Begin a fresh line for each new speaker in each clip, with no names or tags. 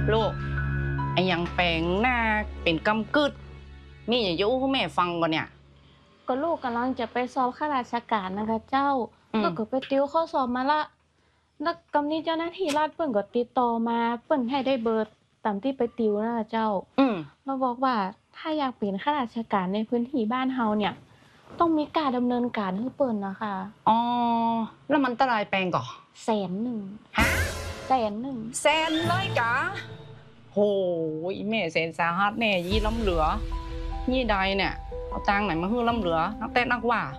ลูกไอ้ยังแปลงหน้าเป็นกำกึดมีอย่ายุให้แม่ฟังก่อนเนี่ย
ก็ลูกกำลังจะไปสอบข้าราชการนะคะเจ้าแล้วก็ไปติวข้อสอบมาละแล้วกำนี้เจ้าหน้าที่รัฐเปิ้นก็ติดต่อมาเปิ้นให้ได้เบอร์ตามที่ไปติวนะคะเจ้าเราบอกว่าถ้าอยากเป็นข้าราชการในพื้นที่บ้านเฮาเนี่ยต้องมีการดำเนินการให้เปิ้นนะคะ
อ๋อแล้วมันตรายแปลงก่อ
100,000ฮะ100,000
เลยกะโหยแม่100,000สาหัสแน่ยี่ล้ำเหลือยี่ใดเนี่ยเอาตังค์ไหนมาฮื้อล้ำเหลือนักเต้นนักว่า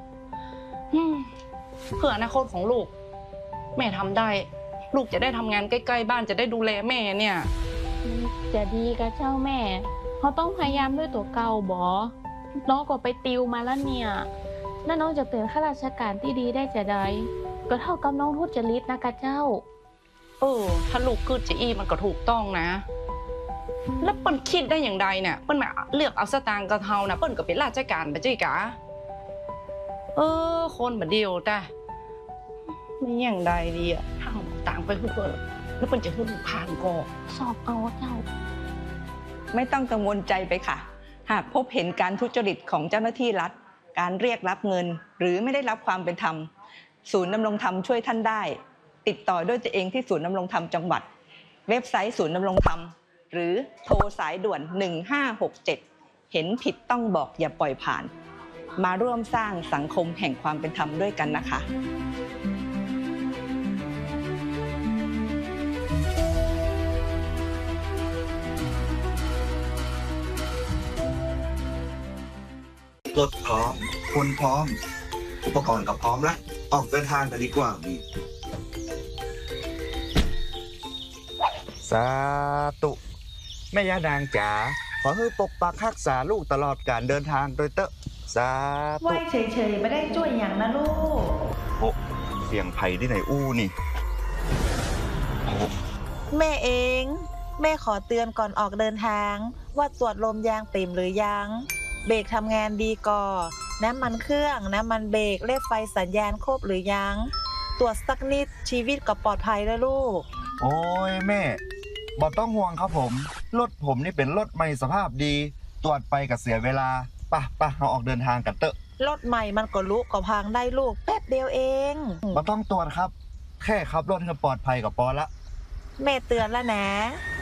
เพื่ออนาคตของลูกแม่ทำได้ลูกจะได้ทำงานใกล้ๆบ้านจะได้ดูแลแม่เนี่ย
จะดีกับเจ้าแม่เขาต้องพยายามด้วยตัวเก่าบ่น้องก็ไปติวมาแล้วเนี่ยแล้วน้องจะเป็นข้าราชการที่ดีได้จะได้ก็เท่ากับน้องทุจริตนะกะเจ้า
ถ้าลูกคือจะอี้มันก็ถูกต้องนะแล้วเปิ้นคิดได้อย่างใดเนี่ยเปิ้นมาเลือกเอาสตางค์กระเทานะเปิ้นก็เป็นราชการไปจี้กะคนแบบเดียวแต่ไม่อย่างใดดีอะถ้าเอาต่างไปเพื่อแล้วเปิ้นจะขึ้นผ่านก็
สอบเอาเจ้า
ไม่ต้องกังวลใจไปค่ะหากพบเห็นการทุจริตของเจ้าหน้าที่รัฐการเรียกรับเงินหรือไม่ได้รับความเป็นธรรมศูนย์ดำรงธรรมช่วยท่านได้ติดต่อด้วยตัวเองที่ศูนย์ดำรงธรรมจังหวัดเว็บไซต์ศูนย์ดำรงธรรมหรือโทรสายด่วน1567เห็นผิดต้องบอกอย่าปล่อยผ่านมาร่วมสร้างสังคมแห่งความเป็นธรรมด้วยกันนะคะ
รถพร้อมคนพร้อมอุปกรณ์ก็พร้อมแล้วออกเดินทางกันดีกว่ามี
สาธุแม่ย่านางจ๋าขอให้ปกปักรักษาลูกตลอดการเดินทางโดยเตอะสาธุ
ไหวเฉยๆไม่ได้ช่วยอย่างนะลูก
โอ้เสียงไผ่ที่ไหนอู้นี่
แม่เองแม่ขอเตือนก่อนออกเดินทางว่าตรวจลมยางเต็มหรือยังเบรกทำงานดีก่อน้ำมันเครื่องน้ำมันเบรกเลขไฟสัญญาณครบหรือยังตรวจสักนิดชีวิตก็ปลอดภัยแล้วลูก
โอ้ยแม่บ่ต้องห่วงครับผมรถผมนี่เป็นรถใหม่สภาพดีตรวจไปกับเสียเวลาป่ะเราออกเดินทางกันเตอะ
รถใหม่มันก็ลุกก็พังได้ลูกแป๊บเดียวเอง
บ่ต้องตรวจครับแค่ขับรถให้ปลอดภัยก็พอละ
แม่เตือนแล้วนะ